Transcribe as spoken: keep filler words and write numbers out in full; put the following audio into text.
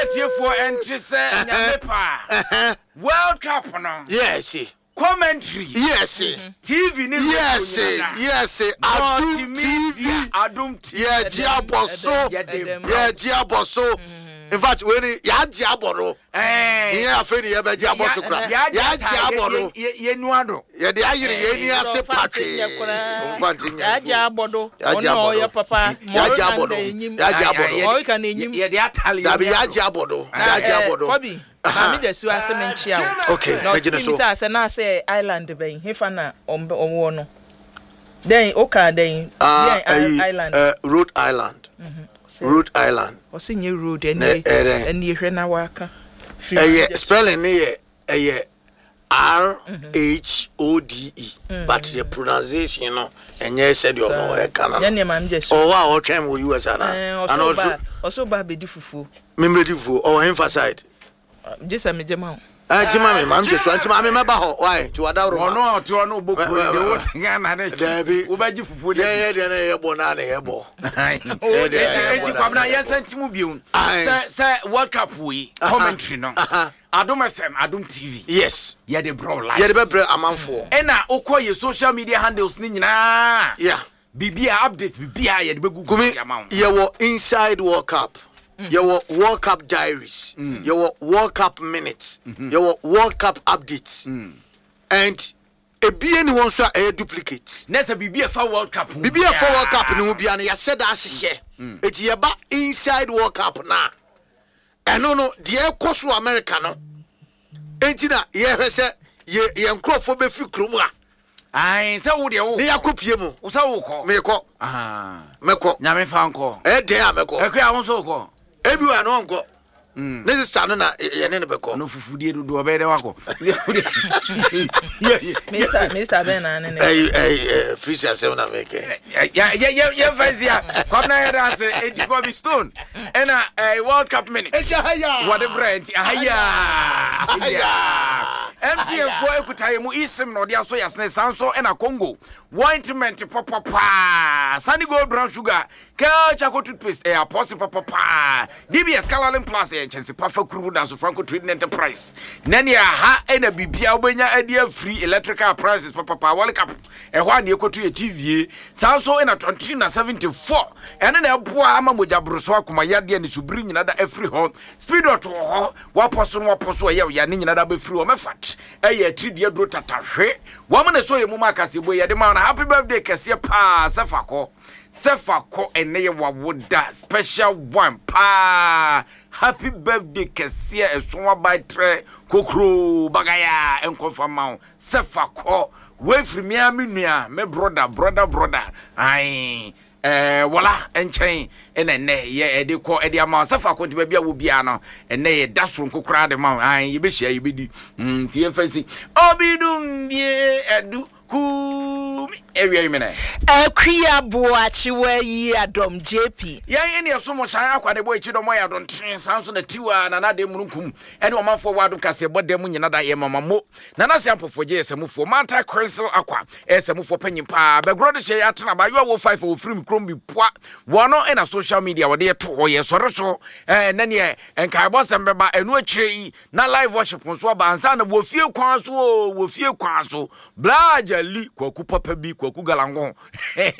tie for entry say nyamepa World Cup no yes commentary yes T V ni yes yes Adum T V Adum T V yeah Diaboso yeah Diaboso in fact when ya Diaboro eh yeah afeni ya be Diaboso kra ya Diaboro ye nuado ye de ayire ye ni ase pate Fantinya ya Diabodo ono ya papa ya Diabodo ya Diabodo o ka na enyim ye de atali ya Diabodo ya Diabodo Kobi na me jesu ase menchia okay no so say say na say island ben hefa na omwo no then okay then island uh Rhode Island Rhode Island o say nye road eni eni hwe na waka eh spelling me eh R H O D E but the pronunciation no enye said you know e kana ya ne mam jesu o wa o twem wo U S ana and also also ba be di fufu memre di fufu o emphasize just am jema ah jema me mam jesu anti ma me meba ho why ti wada ro no ti ono boku de wo tinga na de wo ba ji fufu de ye de na ye bo na na ye bo e ti kwabna ye santimu biun say say World Cup we commentary no Adum F M Adum T V yes ye de bro live ye de be bre amanfo e na okoye social media handles ni nyina yeah bibia updates bibia ye de be google ye wo inside World Cup your World Cup diaries, mm. your World Cup minutes, mm-hmm. your World Cup updates, mm. and a B N wants a duplicate. Nessa be a for World Cup. Be a for World Cup, no be an ya said as share. It's your back inside World Cup now. And no, no, dear Cosu Americano. Ain't it? Yeah, say, ye, ye, and crop for Befu Kruma. I say, would you? They are copiemo. Usao, Meko. Ah, Meko, Yame Fanco. Eh, dear Meko. I can't also go. Everyone won't go. This is Sanana, Yanabeko. No food do a better wako. Mister Mister Ben and a Frisia Sona make. Yeah, yeah, yeah, yeah, Fazia. Come now, eighty Bobby Stone. And a World Cup minute. What a brand. Aya. M T N four Ekutamu Isim no dia so yasne sanso and a Congo. Ointment papa pa. Sunny Gold Brown Sugar. Kel Chaco toothpaste. Eh, apostle papa pa. D B S Calalin Plus. Chance Puffer Crew dance Franco Trading Enterprise. Nania ha and a bibia wenya idea free electrical prices papa pa World Cup. And one you go to a T V. Sanso in a Trontina seventy-four. And then a poor Amamuja Bruswa Kumayadi and Subrin another every home. Speed or to ho. What person what person ya yanin another be free or mefat. Eh, three dear bro tata. Woman so your mama Casibo ya demand happy birthday Cassia pa Safako. Sefako ene wa woda special one pa happy birthday Cassia e so by tre kokro bagaya enkonfama Sefako we free me amia me brother brother brother ai eh wala enchen ene ne ye e de ko e de ama Sefako nti bia wo bia no ene ye daso kokra de ma ai ye be hia ye be di mm tie fancy obidum bie edu Kumi area mena e kwia boachi wa yi Adom J P yan ene so mo chan akwade boy chi do mo ya don tren sanso na tiwa na na de mununkum ene o manfo wadu kase bodem nyina da ye mamamo na na siampofo je esamufo manta crystal akwa esamufo panyimpa begro de hye atena ba yo wo five wo free krom bi poa wono ena social media wo de to ye sore so eh na ne enkai bosem beba enu akire na live worship so ba ansa na wo fie kwan so wo fie kwan so blaja li kwaku papa bi kwaku galango